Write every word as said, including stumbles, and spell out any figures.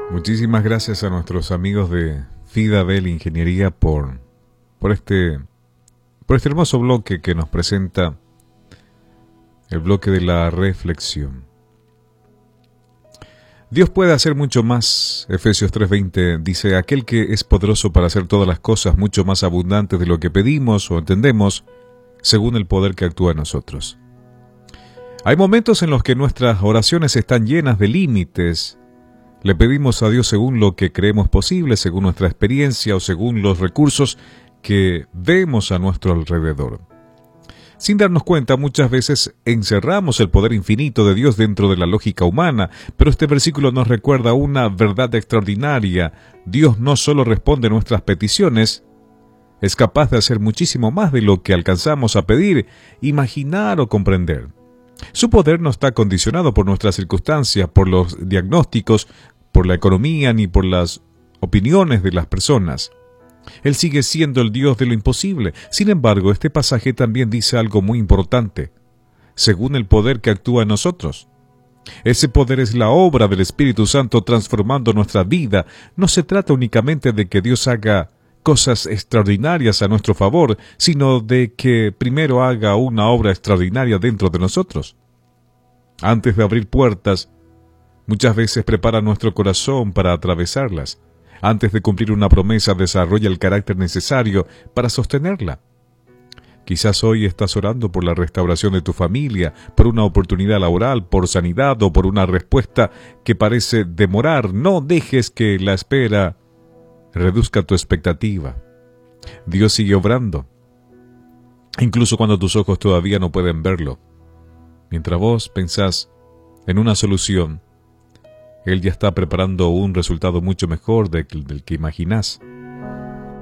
Muchísimas gracias a nuestros amigos de Fidabel Ingeniería por, por, este, por este hermoso bloque que nos presenta el bloque de la reflexión. Dios puede hacer mucho más. Efesios tres veinte dice: aquel que es poderoso para hacer todas las cosas mucho más abundantes de lo que pedimos o entendemos, según el poder que actúa en nosotros. Hay momentos en los que nuestras oraciones están llenas de límites. Le pedimos a Dios según lo que creemos posible, según nuestra experiencia o según los recursos que vemos a nuestro alrededor. Sin darnos cuenta, muchas veces encerramos el poder infinito de Dios dentro de la lógica humana, pero este versículo nos recuerda una verdad extraordinaria. Dios no solo responde nuestras peticiones, es capaz de hacer muchísimo más de lo que alcanzamos a pedir, imaginar o comprender. Su poder no está condicionado por nuestras circunstancias, por los diagnósticos, por la economía ni por las opiniones de las personas. Él sigue siendo el Dios de lo imposible. Sin embargo, este pasaje también dice algo muy importante, según el poder que actúa en nosotros. Ese poder es la obra del Espíritu Santo transformando nuestra vida. No se trata únicamente de que Dios haga cosas extraordinarias a nuestro favor, sino de que primero haga una obra extraordinaria dentro de nosotros. Antes de abrir puertas, muchas veces prepara nuestro corazón para atravesarlas. Antes de cumplir una promesa, desarrolla el carácter necesario para sostenerla. Quizás hoy estás orando por la restauración de tu familia, por una oportunidad laboral, por sanidad o por una respuesta que parece demorar. No dejes que la espera reduzca tu expectativa. Dios sigue obrando, incluso cuando tus ojos todavía no pueden verlo. Mientras vos pensás en una solución, Él ya está preparando un resultado mucho mejor del que imaginás.